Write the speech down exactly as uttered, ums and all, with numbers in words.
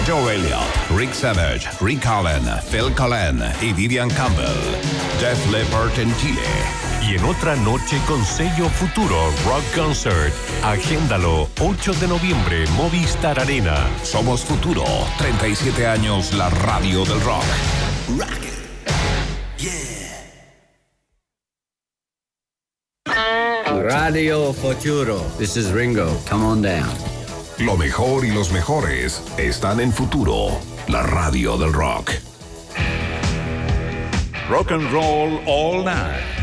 Joe Elliott, Rick Savage, Rick Allen, Phil Collen y Vivian Campbell. Def Leppard en Chile. Y en otra noche con sello Futuro Rock Concert. Agéndalo, ocho de noviembre, Movistar Arena. Somos Futuro, treinta y siete años, la radio del rock. Rock it. Yeah. Radio Futuro. This is Ringo. Come on down. Lo mejor y los mejores están en Futuro, la radio del rock. Rock and roll all night.